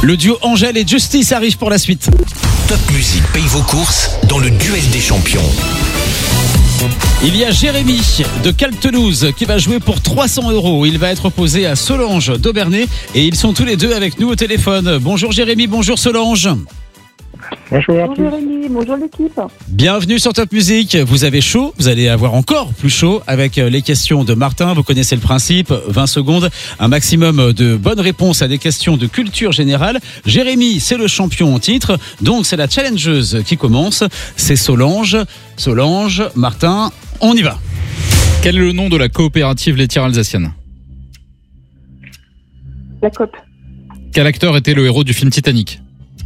Le duo Angèle et Justice arrive pour la suite. Top Music paye vos courses dans le duel des champions. Il y a Jérémy de Caltelouse qui va jouer pour 300 €. Il va être opposé à Solange d'Aubernay et ils sont tous les deux avec nous au téléphone. Bonjour Jérémy, bonjour Solange. Bonjour à tous. Bonjour Rémi, bonjour l'équipe. Bienvenue sur Top Music. Vous avez chaud, vous allez avoir encore plus chaud avec les questions de Martin. Vous connaissez le principe, 20 secondes, un maximum de bonnes réponses à des questions de culture générale. Jérémy, c'est le champion en titre, donc c'est la challengeuse qui commence. C'est Solange. Solange, Martin, on y va. Quel est le nom de la coopérative laitière alsacienne ? La COP. Quel acteur était le héros du film Titanic ?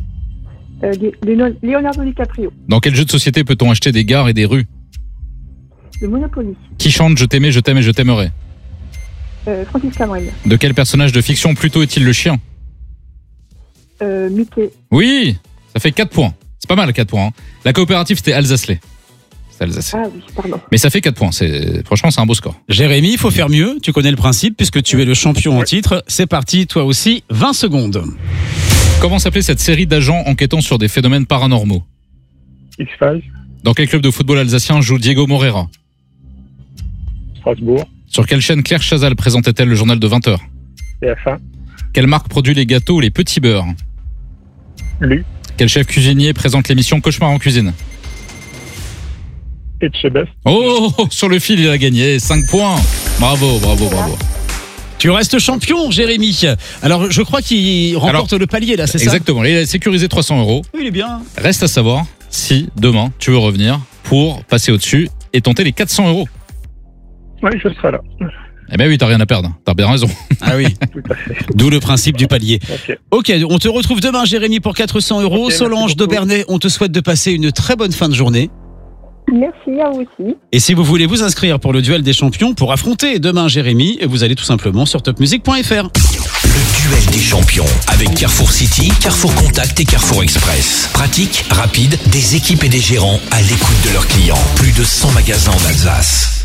Leonardo DiCaprio. Dans quel jeu de société peut-on acheter des gares et des rues ? Le Monopoly. Qui chante « Je t'aimais, je t'aime et je t'aimerai » ? Francis Cabrel. De quel personnage de fiction Pluto est-il le chien ? Mickey. Oui, ça fait 4 points. C'est pas mal 4 points. Hein. La coopérative c'était Alsace-Lait. C'est Alsace. Ah oui, pardon. Mais ça fait 4 points. Franchement, c'est un beau score. Jérémy, il faut faire mieux. Tu connais le principe puisque tu es le champion en titre. C'est parti, toi aussi, 20 secondes. Comment s'appelait cette série d'agents enquêtant sur des phénomènes paranormaux ? X-Files, Dans quel club de football alsacien joue Diego Moreira ? Strasbourg, Sur quelle chaîne Claire Chazal présentait-elle le journal de 20h ? TF1, Quelle marque produit les gâteaux Les Petits Beurres ? Lu, Quel chef cuisinier présente l'émission Cauchemar en cuisine ? Etchebest. Oh, sur le fil, il a gagné 5 points. Bravo. Tu restes champion, Jérémy. Alors, je crois qu'il remporte le palier, là, c'est ça ? Exactement, il a sécurisé 300 €. Oui, il est bien. Reste à savoir si demain tu veux revenir pour passer au-dessus et tenter les 400 €. Oui, je serai là. Eh bien oui, t'as rien à perdre, t'as bien raison. Ah oui, Tout à fait. d'où le principe du palier. Ok. Ok, on te retrouve demain, Jérémy, pour 400 €. Ok, merci Solange beaucoup. d'Aubernay, on te souhaite de passer une très bonne fin de journée. Merci à vous aussi. Et si vous voulez vous inscrire pour le duel des champions, pour affronter demain Jérémy, vous allez tout simplement sur topmusic.fr. Le duel des champions avec Carrefour City, Carrefour Contact et Carrefour Express. Pratique, rapide, des équipes et des gérants à l'écoute de leurs clients. Plus de 100 magasins en Alsace.